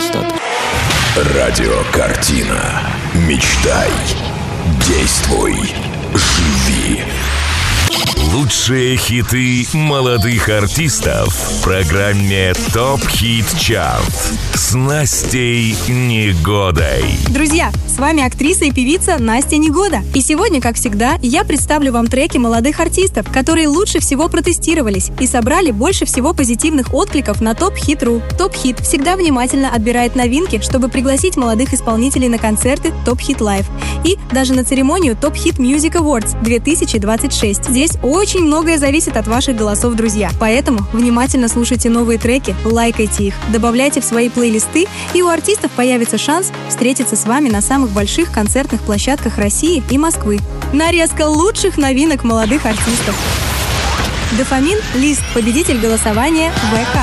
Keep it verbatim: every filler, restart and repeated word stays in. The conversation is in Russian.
частоты. Радиокартина. Мечтай. Действуй. Живи. Лучшие хиты молодых артистов в программе ТОП Хит Чарт с Настей Негодой. Друзья, с вами актриса и певица Настя Негода. И сегодня, как всегда, я представлю вам треки молодых артистов, которые лучше всего протестировались и собрали больше всего позитивных откликов на Топ Хит точка ру. Топ Хит всегда внимательно отбирает новинки, чтобы пригласить молодых исполнителей на концерты Топ Хит Лайв и даже на церемонию Топ Хит Music Awards две тысячи двадцать шесть. Здесь очень многое зависит от ваших голосов, друзья. Поэтому внимательно слушайте новые треки, лайкайте их, добавляйте в свои плейлисты, и у артистов появится шанс встретиться с вами на самых больших концертных площадках России и Москвы. Нарезка лучших новинок молодых артистов. Дофамин Лист, победитель голосования ВК.